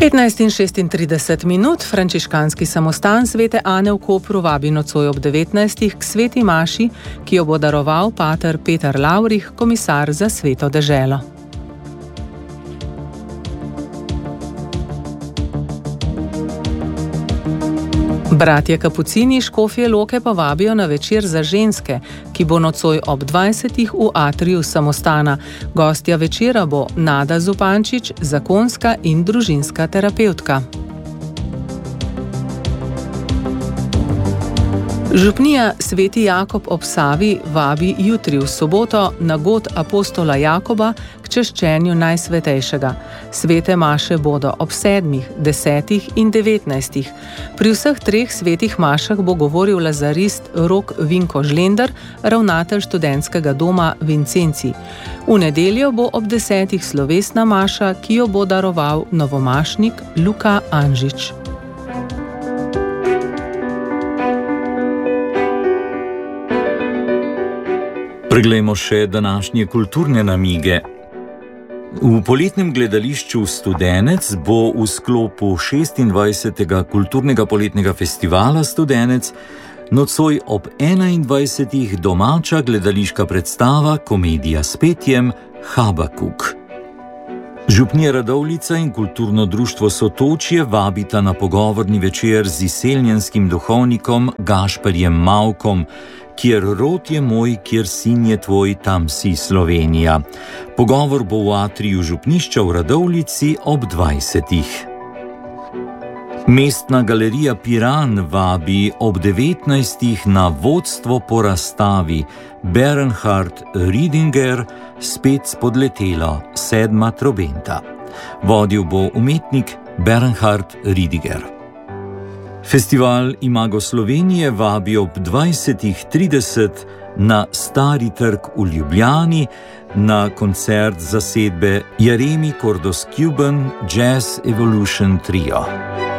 15:36, frančiškanski samostan Svete Ane v Kopru vabi nocoj ob 19. k sveti maši, ki jo bo daroval pater Peter Lavrih, komisar za Sveto deželo. Bratje Kapucini Škofje Loke pa vabijo na večer za ženske, ki bo nocoj ob 20. v atriju samostana. Gostja večera bo Nada Zupančič, zakonska in družinska terapevtka. Župnija Sveti Jakob ob Savi vabi jutri v soboto na god apostola Jakoba k češčenju Najsvetejšega. Svete maše bodo ob 7., 10. in 19. Pri vseh treh svetih mašah bo govoril lazarist Rok Vinko Žlender, ravnatelj študentskega doma Vincenci. V nedeljo bo ob 10. slovesna maša, ki jo bo daroval novomašnik Luka Anžič. Preglejmo še današnje kulturne namige. V poletnem gledališču Studenec bo v sklopu 26. kulturnega poletnega festivala Studenec nocoj ob 21. domača gledališka predstava Komedija s petjem Habakuk. Župnija Radovljica in kulturno društvo Sotočje vabita na pogovorni večer z izseljenskim duhovnikom Gašperjem Mavkom, kjer rod je moj, kjer sin je tvoj, tam si Slovenija. Pogovor bo v atriju župnišča v Radovljici ob 20. Mestna galerija Piran vabi ob 19. na vodstvo po razstavi Bernhard Riedinger Spet spodletelo, 7. trobenta. Vodil bo umetnik Bernhard Riedinger. Festival Imago Slovenije vabi ob 20:30 na Stari trg v Ljubljani na koncert zasedbe Jeremy Cordos Cuban Jazz Evolution Trio.